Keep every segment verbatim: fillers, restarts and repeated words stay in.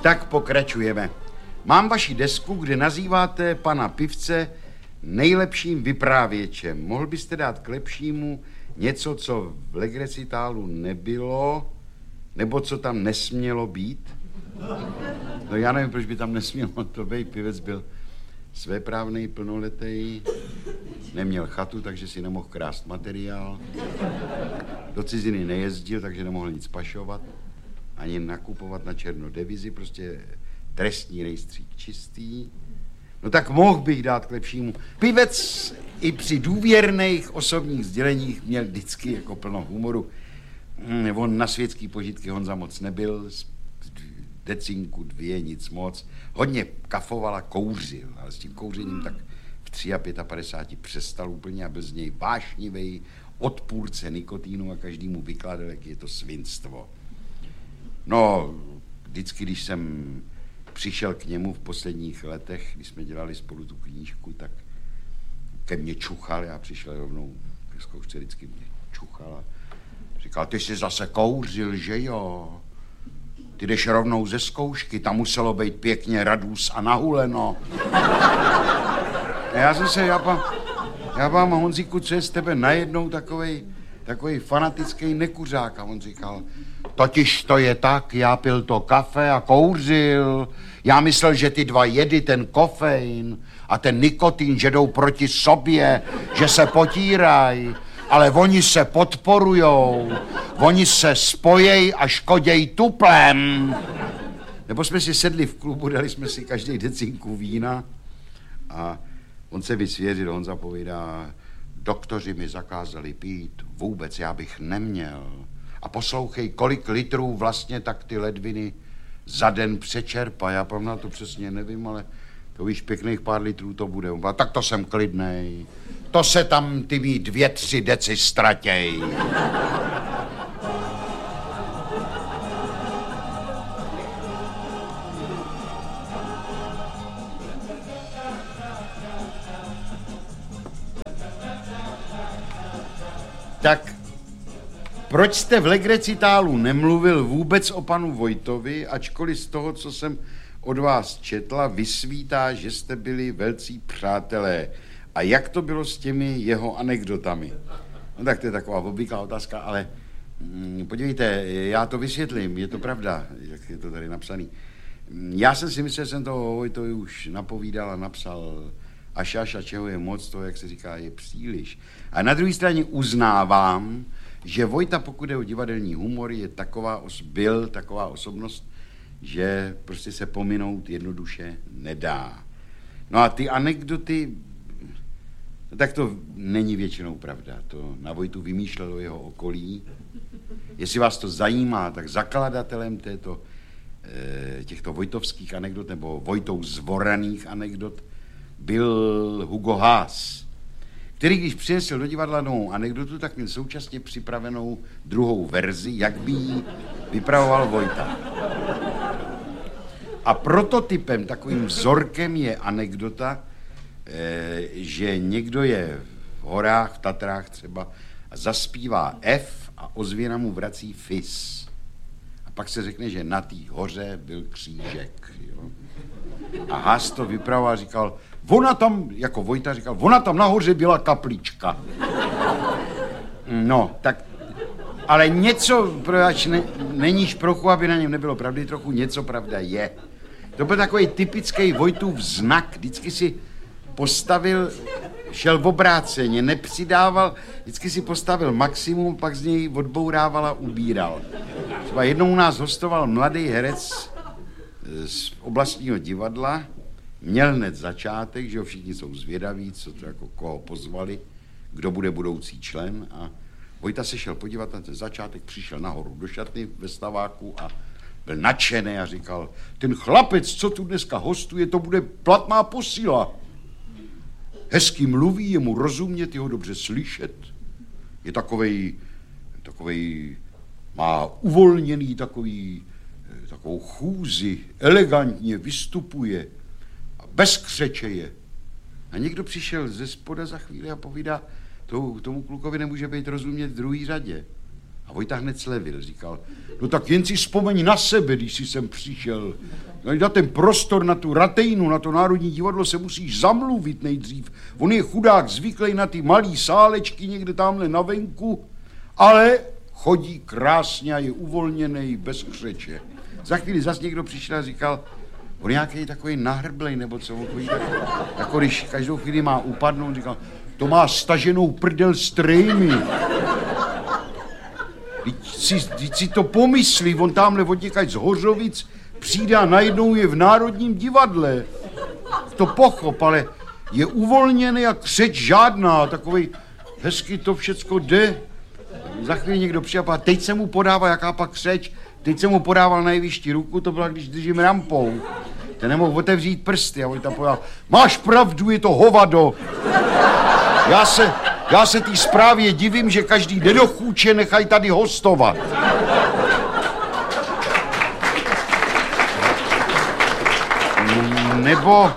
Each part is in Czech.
Tak pokračujeme. Mám vaši desku, kde nazýváte pana Pivce nejlepším vyprávěčem. Mohl byste dát k lepšímu něco, co v legrecitálu nebylo, nebo co tam nesmělo být? No já nevím, proč by tam nesmělo to být. Pivec byl svéprávnej, plnoletý, neměl chatu, takže si nemohl krást materiál. Do ciziny nejezdil, takže nemohl nic pašovat, ani nakupovat na černo devizi, prostě trestní rejstřík čistý. No tak mohl bych dát k lepšímu. Pivec i při důvěrných osobních sděleních měl vždycky jako plno humoru. On na světský požitky Honza moc nebyl, decinku, dvě, nic moc. Hodně kafoval a kouřil, ale s tím kouřením tak v padesát tři přestal úplně a byl z něj vášnivý odpůrce nikotínu a každému vykládal, jak je to svinstvo. No, vždycky, když jsem přišel k němu v posledních letech, když jsme dělali spolu tu knížku, tak ke mně čuchal, já přišel rovnou ke zkoušce, vždycky mě čuchal a říkal, ty jsi zase kouřil, že jo? Ty jdeš rovnou ze zkoušky, tam muselo být pěkně radůs a nahuleno. A já jsem se, já pám, já pám, Honzíku, co je z tebe najednou takovej, takovej fanatický nekuřák? A on říkal, totiž to je tak, já pil to kafe a kouřil. Já myslel, že ty dva jedy, ten kofein a ten nikotin, že jdou proti sobě, že se potírají. Ale oni se podporujou, oni se spojejí a škoděj tuplem. Nebo jsme si sedli v klubu, dali jsme si každý decinku vína a on se vysvěřil, on zapovídá, doktoři mi zakázali pít, vůbec já bych neměl. A poslouchej, kolik litrů vlastně tak ty ledviny za den přečerpá. Já pam na to přesně nevím, ale to víš, pěkných pár litrů to bude. A tak to jsem klidnej. To se tam ty mý dvě, tři deci ztratěj. Tak proč jste v legrecitálu nemluvil vůbec o panu Vojtovi, ačkoliv z toho, co jsem od vás četla, vysvítá, že jste byli velcí přátelé. A jak to bylo s těmi jeho anekdotami? No tak to je taková obvyklá otázka, ale mm, podívejte, já to vysvětlím, je to pravda, jak je to tady napsaný. Já jsem si myslel, že jsem toho Vojtovi už napovídal a napsal až až a čeho je moc, toho, jak se říká, je příliš. A na druhé straně uznávám, že Vojta, pokud je o divadelní humor, je taková, byl taková osobnost, že prostě se pominout jednoduše nedá. No a ty anekdoty, tak to není většinou pravda. To na Vojtu vymýšlelo jeho okolí. Jestli vás to zajímá, tak zakladatelem této, těchto vojtovských anekdot nebo Vojtou zvoraných anekdot byl Hugo Haas, který, když přinesl do divadla novou anekdotu, tak měl současně připravenou druhou verzi, jak by ji vypravoval Vojta. A prototypem, takovým vzorkem je anekdota, že někdo je v horách, v Tatrách třeba a zaspívá F a ozvěna mu vrací fis. A pak se řekne, že na té hoře byl křížek. Jo? A Haas to vypravoval a říkal, ona tam, jako Vojta říkal, ona tam nahoře byla kaplička. No, tak, ale něco, proč ne, není šprochu, aby na něm nebylo pravdy, trochu něco pravda je. To byl takový typický Vojtův znak, vždycky si postavil, šel v obráceně, nepřidával, vždycky si postavil maximum, pak z něj odbourával a ubíral. Třeba jednou u nás hostoval mladý herec z oblastního divadla, měl hned začátek, že jo, všichni jsou zvědaví, co to jako koho pozvali, kdo bude budoucí člen a Vojta se šel podívat na ten začátek, přišel nahoru do šatny ve staváku a byl nadšený a říkal, ten chlapec, co tu dneska hostuje, to bude platná posila. Hezky mluví, je mu rozumět, je ho dobře slyšet. Je takovej, takovej, má uvolněný takový, takovou chůzi, elegantně vystupuje a bez křeče je. A někdo přišel ze spoda za chvíli a povídá, tomu, tomu klukovi nemůže být rozumět v druhý řadě. A Vojta hned slevil, říkal, no tak jen si vzpomeň na sebe, když jsi sem přišel. No na ten prostor, na tu Ratejnu, na to Národní divadlo se musíš zamluvit nejdřív. On je chudák zvyklý na ty malý sálečky někde tamhle na venku, ale chodí krásně a je uvolněný, bez křeče. Za chvíli zas někdo přišel a říkal, on nějaký takový nahrblej, nebo co, on chodí tak, jako když každou chvíli má upadnout, říkal, to má staženou prdel z trejmy. Vždyť si, vždyť si to pomyslí, on tamhle odněkaď z Hořovic přijde a najednou je v Národním divadle. To pochop, ale je uvolněný a křeč žádná, takovej hezky to všecko jde. Za chvíli někdo přijde a teď se mu podává, jaká pak křeč, teď se mu podával nejvyšší ruku, to byla, když držím rampou. Ten nemohl otevřít prsty a on tam podával, máš pravdu, je to hovado. Já se, já se té zprávě divím, že každý nedochůče nechají tady hostovat. Nebo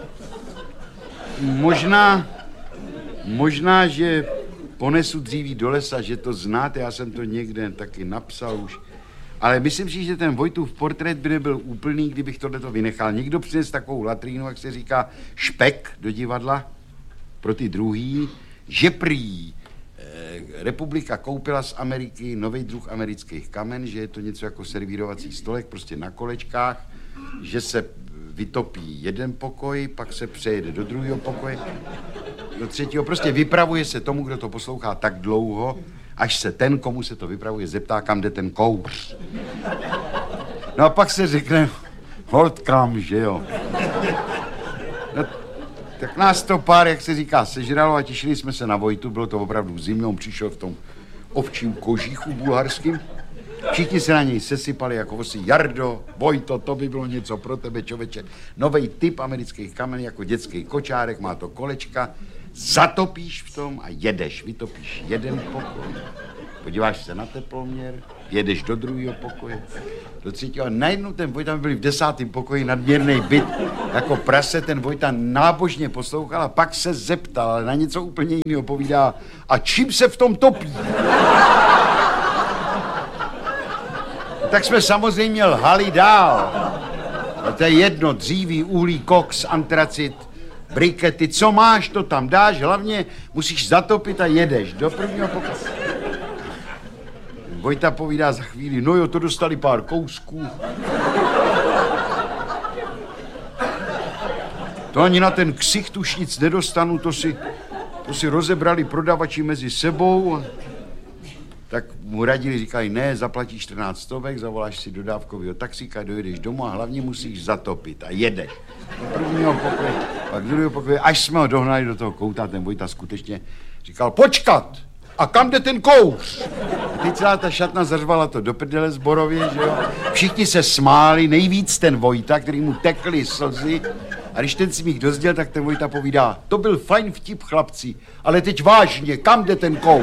možná, možná, že ponesu dříví do lesa, že to znáte, já jsem to někde taky napsal už. Ale myslím si, že ten Vojtův portrét by nebyl úplný, kdybych tohleto vynechal. Někdo přines takovou latrínu, jak se říká, špek do divadla pro ty druhý, že prý eh, republika koupila z Ameriky nový druh amerických kamen, že je to něco jako servírovací stolek, prostě na kolečkách, že se vytopí jeden pokoj, pak se přejede do druhého pokoje, do třetího. Prostě vypravuje se tomu, kdo to poslouchá tak dlouho, až se ten, komu se to vypravuje, zeptá, kam jde ten kouř. No a pak se řekne, hold kam, že jo. No, tak nás to pár, jak se říká, sežralo a těšili jsme se na Vojtu, bylo to opravdu zimno, on přišel v tom ovčím kožíchu bulharským. Všichni se na něj sesypali jako vosy. Jardo, Vojto, to by bylo něco pro tebe, čověče. Novej typ amerických kamen jako dětský kočárek, má to kolečka. Zatopíš v tom a jedeš, vytopíš jeden pokoj. Podíváš se na teploměr, jedeš do druhého pokoje, do třetího. A najednou ten Vojta, my byli v desátém pokoji, nadměrný byt, jako prase, ten Vojta nábožně poslouchal a pak se zeptal, ale na něco úplně jiného povídá, a čím se v tom topí? Tak jsme samozřejmě lhali dál. A to je jedno, dříví, uhlí, koks, antracit, brikety, co máš, to tam dáš, hlavně musíš zatopit a jedeš do prvního pokoje. Vojta povídá za chvíli, no jo, to dostali pár kousků. To ani na ten ksicht už nic nedostanu, to si, to si rozebrali prodavači mezi sebou. Tak mu radili, říkají, ne, zaplatíš čtrnáct stovek, zavoláš si dodávkovýho taxíka, dojedeš domů a hlavně musíš zatopit a jedeš. Do prvního pokoje, pak do druhého pokoje, až jsme ho dohnali do toho kouta, ten Vojta skutečně říkal, počkat, a kam jde ten kouř? A teď celá ta šatna zařvala to do prdele zborově, že jo? Všichni se smáli, nejvíc ten Vojta, který mu tekly slzy. A když ten smích dozděl, tak ten Vojta povídá, to byl fajn vtip, chlapci, ale teď vážně, kam jde ten kouř?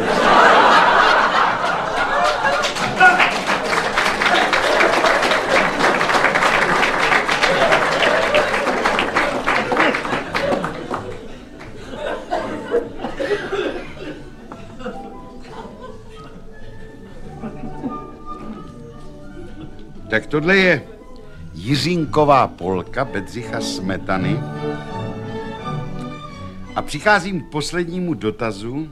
Tak tohle je Jiřínková polka Bedřicha Smetany. A přicházím k poslednímu dotazu,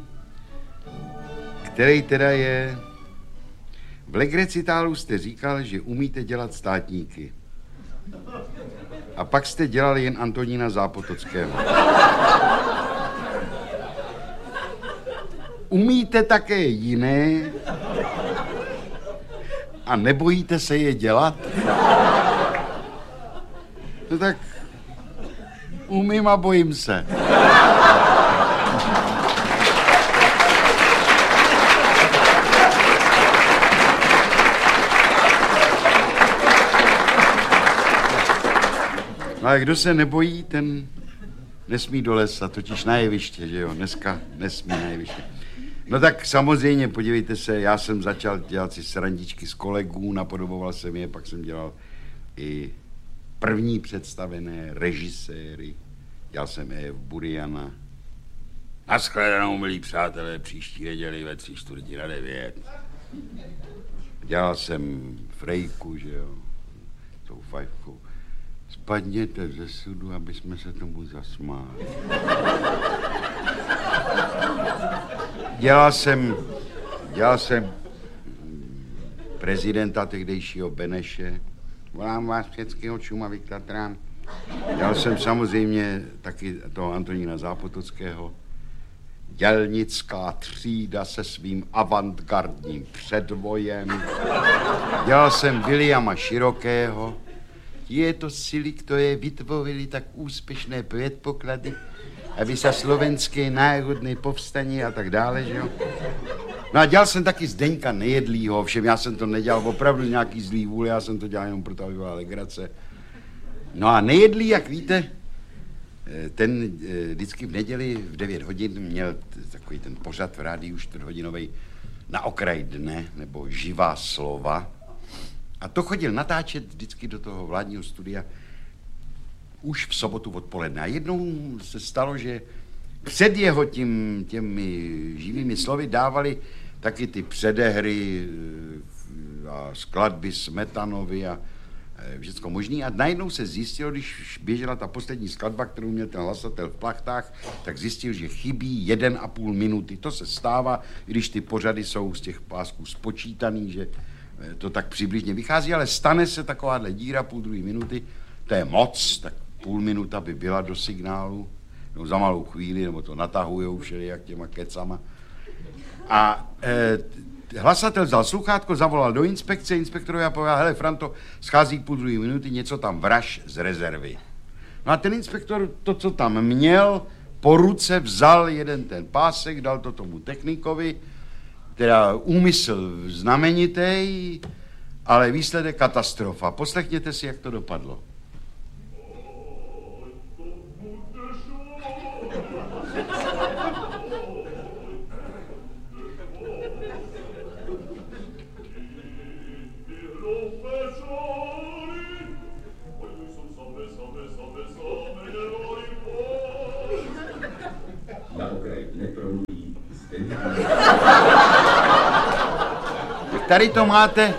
který teda je... V legrecitálu jste říkal, že umíte dělat státníky. A pak jste dělali jen Antonína Zápotockého. Umíte také jiné a nebojíte se je dělat? No tak umím a bojím se. No a kdo se nebojí, ten nesmí do lesa, totiž na jeviště, že jo, dneska nesmí na jeviště. No tak samozřejmě, podívejte se, já jsem začal dělat si srandičky s kolegů, napodoboval jsem je, pak jsem dělal i první představené režiséry, dělal jsem je v Buriana. Naschledanou, milí přátelé, příští neděli ve tři čtvrtě na devět. Dělal jsem Frejku, že jo, tou fajfkou. Spadněte ze sudu, aby jsme se tomu zasmáli. Dělal jsem, dělal jsem prezidenta tehdejšího Beneše. Volám vás všeckého Šumavy k Tatrám. Dělal jsem samozřejmě taky toho Antonína Zápotockého. Dělnická třída se svým avantgardním předvojem. Dělal jsem Viliama Širokého. Je to síly, které vytvořili tak úspěšné předpoklady, aby se slovenské národné povstání a tak dále, že jo. No a dělal jsem taky Zdeňka Nejedlýho, všem já jsem to nedělal opravdu z nějaký zlý vůle, já jsem to dělal jenom proto, aby byla legrace. No a Nejedlý, jak víte, ten vždycky v neděli v devět hodin měl takový ten pořad v rádiu čtvrthodinovej Na okraj dne, nebo Živá slova. A to chodil natáčet vždycky do toho vládního studia už v sobotu odpoledne. A jednou se stalo, že před jeho tím, těmi živými slovy dávali taky ty předehry a skladby Smetanovi a všecko možný. A najednou se zjistilo, když běžela ta poslední skladba, kterou měl ten hlasatel v plachtách, tak zjistil, že chybí jeden a půl minuty. To se stává, když ty pořady jsou z těch pásků spočítaný, že to tak přibližně vychází, ale stane se takováhle díra půl druhé minuty, to je moc, tak půl minuta by byla do signálu, no za malou chvíli, nebo to natahujou všelijak těma kecama. A e, hlasatel vzal sluchátko, zavolal do inspekce, inspektorovi a povedal, hele Franto, schází půl druhé minuty, něco tam vraž z rezervy. No a ten inspektor to, co tam měl, po ruce vzal jeden ten pásek, dal to tomu technikovi, teda úmysl znamenitý, ale výsledek katastrofa. Poslechněte si, jak to dopadlo. Tady to máte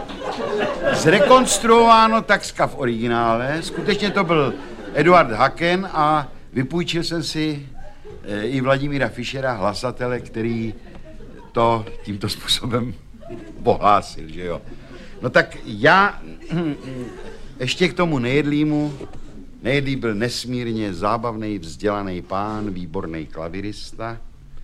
zrekonstruováno takřka v originále. Skutečně to byl Eduard Haken a vypůjčil jsem si e, i Vladimíra Fischera, hlasatele, který to tímto způsobem pohlásil, že jo. No tak já ještě k tomu Nejedlýmu. Nejedlý byl nesmírně zábavný, vzdělaný pán, výborný klavirista.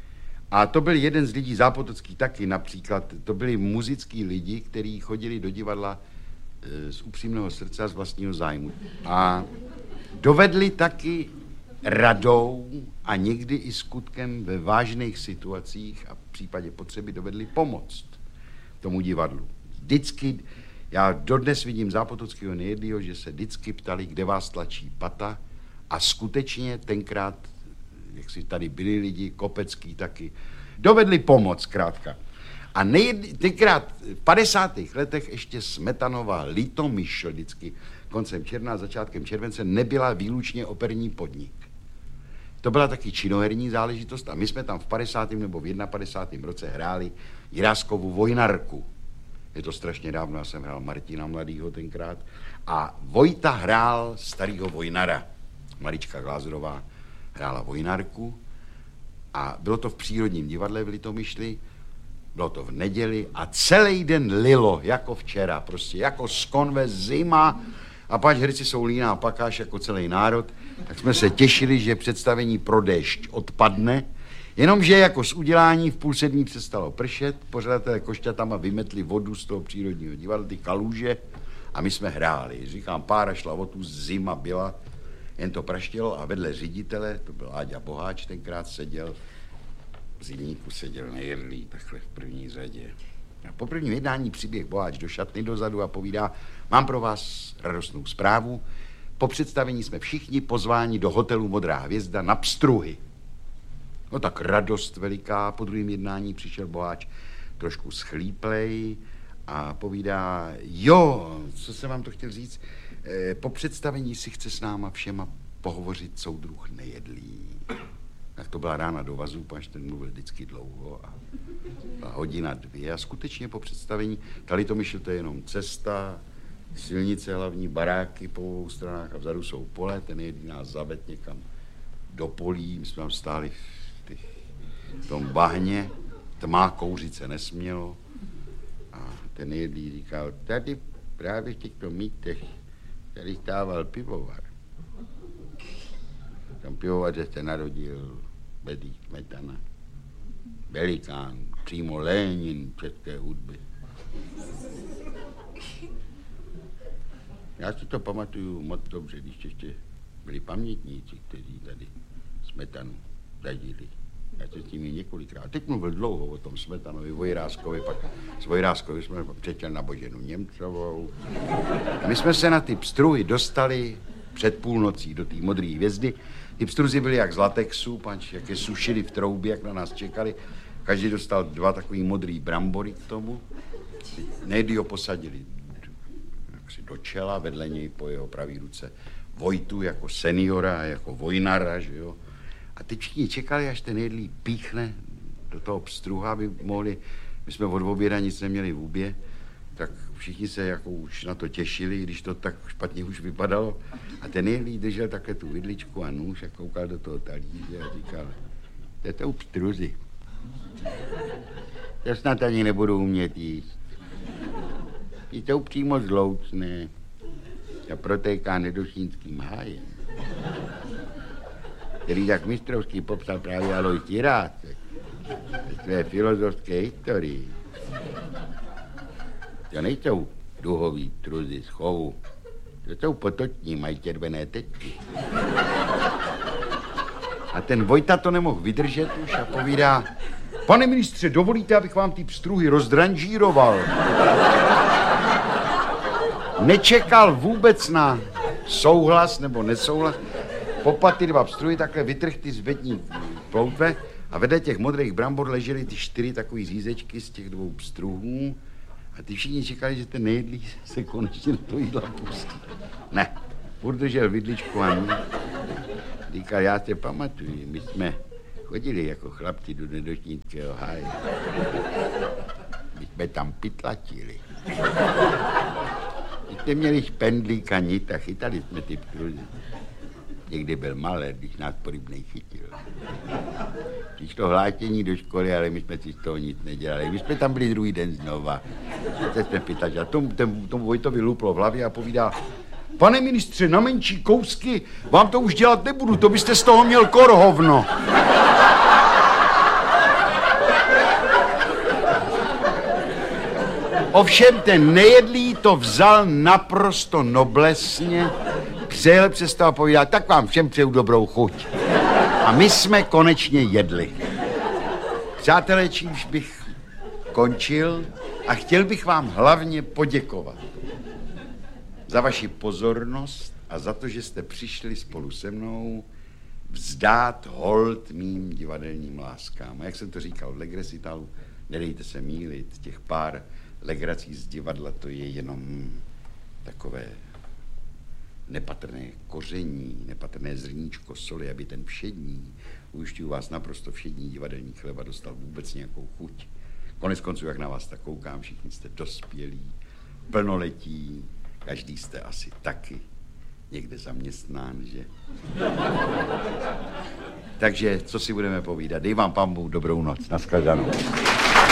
A to byl jeden z lidí, Zápotocký taky například, to byli muzický lidi, kteří chodili do divadla e, z upřímného srdce a z vlastního zájmu. A dovedli taky radou a někdy i skutkem ve vážných situacích a v případě potřeby dovedli pomoct tomu divadlu. Vždycky, já dodnes vidím Zápotockého Nejedlýho, že se vždycky ptali, kde vás tlačí pata a skutečně tenkrát, jak si tady byli lidi, Kopecký taky, dovedli pomoc zkrátka. A nejed, tenkrát v padesátých letech ještě Smetanova Litomyšl vždycky koncem června a začátkem července nebyla výlučně operní podnik. To byla taky činoherní záležitost a my jsme tam v padesátém nebo v padesátém prvním roce hráli Jiráskovu Vojnarku. Je to strašně dávno, já jsem hrál Martina Mladýho tenkrát a Vojta hrál starýho Vojnara. Marička Glázerová hrála Vojnarku a bylo to v Přírodním divadle v Litomyšli, bylo to v neděli a celý den lilo, jako včera, prostě jako z konve zima a pač herci jsou líná pakáš jako celý národ, tak jsme se těšili, že představení Pro déšť odpadne, jenomže jako z udělání v půl sedmí přestalo pršet, pořadatelé Košťatama vymetli vodu z toho Přírodního divadla, ty kaluže a my jsme hráli. Říkám, pára šla o tu, zima byla, jen to praštělo a vedle ředitele, to byl Áďa Boháč, tenkrát seděl, v zimníku seděl Nejedlý, takhle v první řadě. A po prvním jednání přiběh Boháč do šatny dozadu a povídá, mám pro vás radostnou zprávu, po představení jsme všichni pozváni do hotelu Modrá hvězda na pstruhy. No tak radost veliká, po druhém jednání přišel Boháč trošku schlíplej a povídá, jo, co jsem vám to chtěl říct, po představení si chce s náma všema pohovořit soudruh Nejedlý. Tak to byla rána do vazu, až ten mluvil vždycky dlouho a, a hodina dvě. A skutečně po představení, ta Litomyšl to je jenom cesta, silnice, hlavní baráky po obou stranách a vzadu jsou pole, ten jedný nás zaved někam do polí, my jsme tam stáli v, těch, v tom bahně, tma, kouřit se nesmělo a ten jedný říkal, tady právě v těchto mítech tady stával pivovar. Tam pivovaře se narodil Bedřich Smetana, velikán, přímo Lenin české hudby. Já si to pamatuju moc dobře, když ještě byli pamětníci, kteří tady Smetanu zažili. Já jsem s nimi několikrát. Teď mluvil dlouho o tom Smetanovi, Vojráskovi, pak s Vojráskovi jsme přečel na Boženu Němcovou. A my jsme se na ty pstruhy dostali před půlnocí do té modré hvězdy. Ty pstruzy byly jak z latexu, panč, jak je sušili v troubě, jak na nás čekali. Každý dostal dva takový modrý brambory k tomu. Nejdy ho posadili do čela, vedle něj po jeho pravý ruce Vojtu jako seniora, jako vojnara, že jo. A teď všichni čekali, až ten jedlý píchne do toho pstruha, aby mohli, my jsme od oběda nic neměli v úbě, tak všichni se jako už na to těšili, když to tak špatně už vypadalo. A ten jedlý držel také tu vidličku a nůž a koukal do toho talíře a říkal, to je to pstruzy. To snad ani nebudou umět jíst. Jsou přímo zloucné a protéká nedošínským hájem, který tak mistrovský popsal právě Alois Jirácek ve své filozofské historii. To nejsou duhový truzy z chovu, to jsou potoční, mají červené tečky. A ten Vojta to nemohl vydržet už a povídá, pane ministře, dovolíte, abych vám ty pstruhy rozdranžíroval? Nečekal vůbec na souhlas nebo nesouhlas. Popad ty dva pstruhy, takhle vytrh ty zbední ploutve a vedle těch modrých brambor ležely ty čtyři takové řízečky z těch dvou pstruhů a ty všichni čekali, že ten nejedlý se konečně do toho jídla pustí. Ne, furt držel vidličku a nůž. Říkal, já se pamatuju, my jsme chodili jako chlapci do nedošnického háje. My jsme tam pytlačili. My jsme měli špendlík nit a chytali jsme ty pstruzy. Někdy byl malé, když nás porybnej chytil. Přišlo hlášení do školy, ale my jsme si z toho nic nedělali. My jsme tam byli druhý den znova. Teď jsme pytlačili. A tomu, tomu, tomu Vojtovi luplo v hlavě a povídá, pane ministře, na menší kousky vám to už dělat nebudu, to byste z toho měl korhovno. Ovšem ten nejedlý to vzal naprosto noblesně, přejel přes to a povídal, tak vám všem přeju dobrou chuť. A my jsme konečně jedli. Přátelé, čímž bych končil a chtěl bych vám hlavně poděkovat za vaši pozornost a za to, že jste přišli spolu se mnou vzdát hold mým divadelním láskám. A jak jsem to říkal v Legresitálu, nedejte se mýlit, těch pár legrací z divadla to je jenom takové nepatrné koření, nepatrné zrníčko soli, aby ten všední, ujišťuju vás, naprosto všední divadelní chleba dostal vůbec nějakou chuť. Konec konců, jak na vás tak koukám, všichni jste dospělí, plnoletí, každý jste asi taky někde zaměstnán, že? Takže, co si budeme povídat? Dej vám, pán Bůh, dobrou noc. Nashledanou.